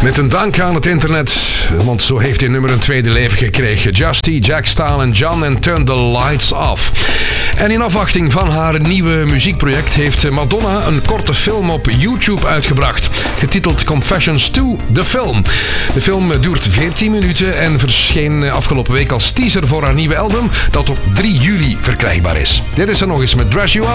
Met een dank aan het internet, want zo heeft dit nummer een tweede leven gekregen. Justy, Jack Stahl en John and Turn the Lights Off. En in afwachting van haar nieuwe muziekproject heeft Madonna een korte film op YouTube uitgebracht. Getiteld Confessions 2, The Film. De film duurt 14 minuten en verscheen afgelopen week als teaser voor haar nieuwe album, dat op 3 juli verkrijgbaar is. Dit is er nog eens met Dress You Up.